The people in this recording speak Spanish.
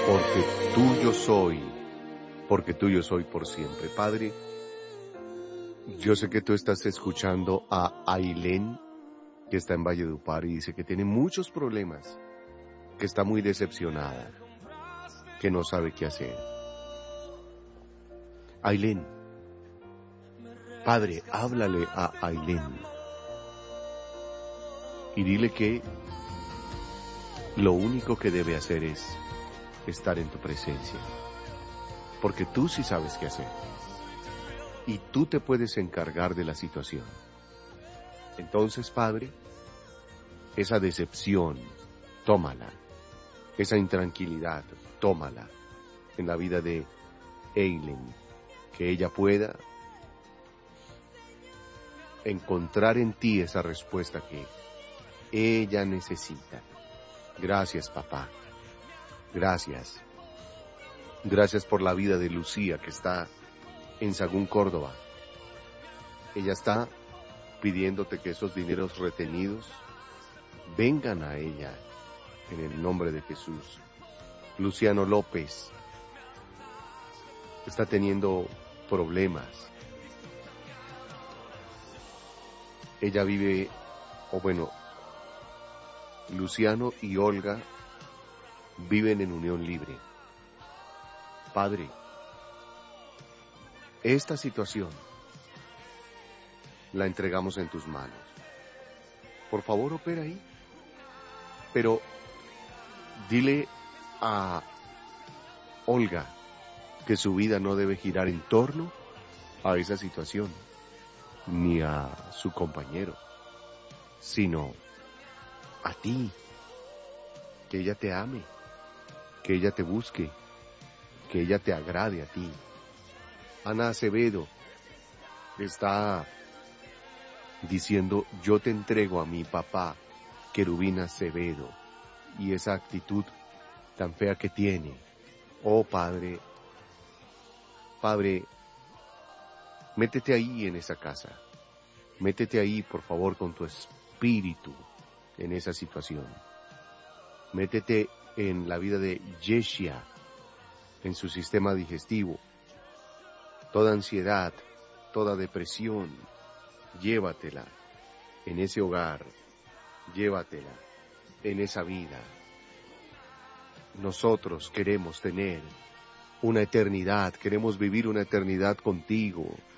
porque tuyo soy, porque tuyo soy por siempre. Padre, yo sé que tú estás escuchando a Ailén, que está en Valledupar, y dice que tiene muchos problemas, que está muy decepcionada, que no sabe qué hacer. Ailén, Padre, háblale a Ailén y dile que lo único que debe hacer es estar en tu presencia, porque tú sí sabes qué hacer y tú te puedes encargar de la situación. Entonces, Padre, esa decepción, tómala, esa intranquilidad, tómala en la vida de Ailén, que ella pueda encontrar en ti esa respuesta que ella necesita. Gracias, papá. Gracias. Gracias por la vida de Lucía, que está en Sagún, Córdoba. Ella está pidiéndote que esos dineros retenidos vengan a ella en el nombre de Jesús. Luciano López está teniendo problemas. Ella vive, Luciano y Olga viven en unión libre. Padre, esta situación la entregamos en tus manos. Por favor, opera ahí. Pero dile a Olga que su vida no debe girar en torno a esa situación, ni a su compañero, sino a ti. Que ella te ame, que ella te busque, que ella te agrade a ti. Ana Acevedo está diciendo: yo te entrego a mi papá, Querubín Acevedo, y esa actitud tan fea que tiene. Oh Padre, Padre, métete ahí en esa casa, métete ahí por favor con tu espíritu en esa situación. Métete en la vida de Yeshia, en su sistema digestivo. Toda ansiedad, toda depresión, llévatela en ese hogar, llévatela en esa vida. Nosotros queremos tener una eternidad, queremos vivir una eternidad contigo,